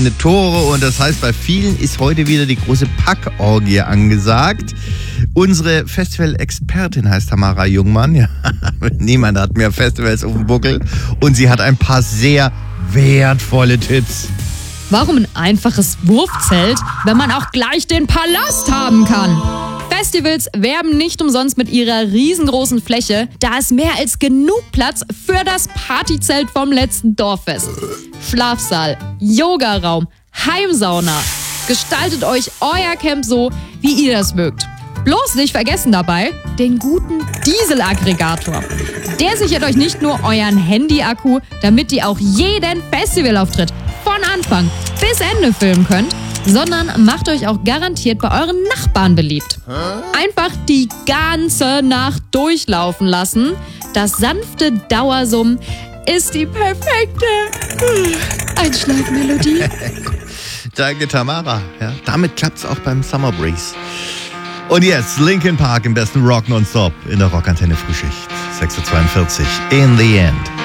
keine Tore und das heißt, bei vielen ist heute wieder die große Packorgie angesagt. Unsere Festival-Expertin heißt Tamara Jungmann. Ja, niemand hat mehr Festivals auf dem Buckel und sie hat ein paar sehr wertvolle Tipps. Warum ein einfaches Wurfzelt, wenn man auch gleich den Palast haben kann? Festivals werben nicht umsonst mit ihrer riesengroßen Fläche. Da ist mehr als genug Platz für das Partyzelt vom letzten Dorffest. Schlafsaal, Yogaraum, Heimsauna. Gestaltet euch euer Camp so, wie ihr das mögt. Bloß nicht vergessen dabei den guten Dieselaggregator. Der sichert euch nicht nur euren Handy-Akku, damit ihr auch jeden Festivalauftritt von Anfang bis Ende filmen könnt, sondern macht euch auch garantiert bei euren Nachbarn beliebt. Einfach die ganze Nacht durchlaufen lassen. Das sanfte Dauersummen ist die perfekte Einschlafmelodie. Danke, Tamara. Ja, damit klappt's auch beim Summer Breeze. Und jetzt Linkin Park im besten Rock nonstop in der Rockantenne Frühschicht. 6:42 Uhr. In the End.